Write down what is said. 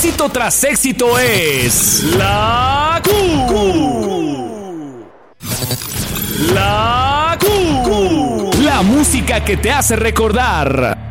Éxito tras éxito es la Q. La Q. La música que te hace recordar.